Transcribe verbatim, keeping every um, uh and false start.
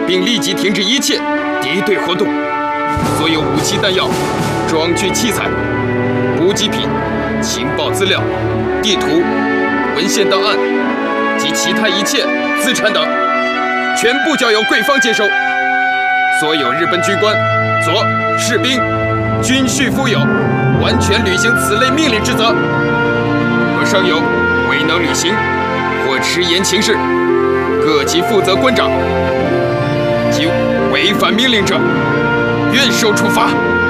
并立即停止一切敌对活动。所有武器弹药、装具器材、补给品、情报资料、地图、文献档案及其他一切资产等，全部交由贵方接收。所有日本军官、佐、士兵，均须负有完全履行此类命令之责。若尚有未能履行或迟延情事，各级负责官长及违反命令者，愿受处罚。